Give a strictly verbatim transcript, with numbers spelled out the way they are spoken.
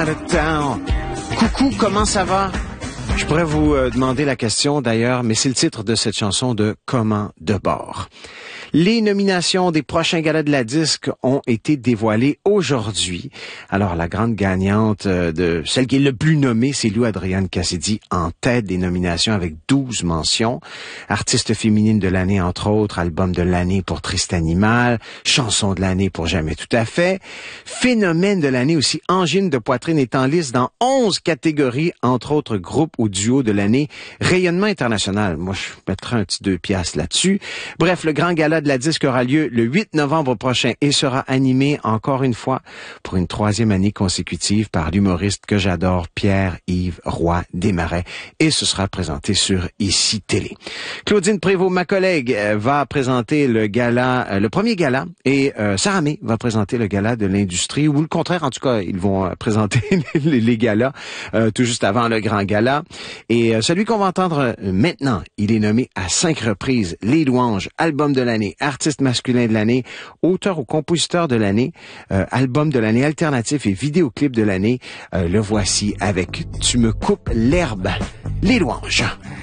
out of town. Coucou, comment ça va? Je pourrais vous euh, demander la question d'ailleurs, mais c'est le titre de cette chanson de Comment de bord. Les nominations des prochains galas de la disque ont été dévoilées aujourd'hui. Alors, la grande gagnante de celle qui est le plus nommée, c'est Lou Adrienne Cassidy, en tête des nominations avec douze mentions. Artiste féminine de l'année, entre autres, album de l'année pour Triste Animal, chanson de l'année pour Jamais Tout à Fait. Phénomène de l'année aussi, Angine de poitrine est en liste dans onze catégories, entre autres groupe ou duo de l'année. Rayonnement international, moi je mettrais un petit deux piastres là-dessus. Bref, le grand gala de la disque aura lieu le huit novembre prochain et sera animé encore une fois pour une troisième année consécutive par l'humoriste que j'adore, Pierre-Yves Roy Desmarais, et ce sera présenté sur Ici Télé. Claudine Prévost, ma collègue, va présenter le gala, le premier gala, et euh, Sarah May va présenter le gala de l'industrie, ou le contraire, en tout cas, ils vont présenter les, les galas euh, tout juste avant le grand gala. Et euh, celui qu'on va entendre maintenant, il est nommé à cinq reprises Les Louanges, album de l'année, artiste masculin de l'année, auteur ou compositeur de l'année, euh, album de l'année alternatif et vidéoclip de l'année. Euh, le voici avec Tu me coupes l'herbe, Les Louanges.